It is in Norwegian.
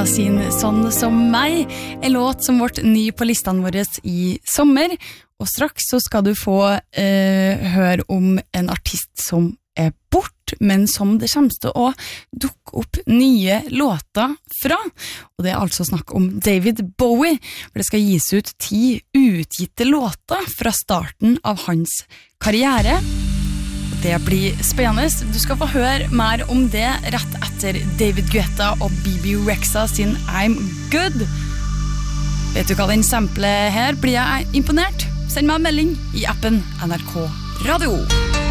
Rexha sin Sånn som meg, en låt som vårt ny på listene våre i sommer, og straks så skal du få høre om en artist som bort, men som det kommer til å dukke opp nye låter fra, og det altså snakk om David Bowie, for det skal gis ut 10 utgitte låter fra starten av hans karriere. Det blir spennende. Du skal få høre mer om det rett etter David Guetta og Bebe Rexha sin I'm Good. Vet du hva den samplet her? Blir jeg imponert? Send meg en melding i appen NRK Radio.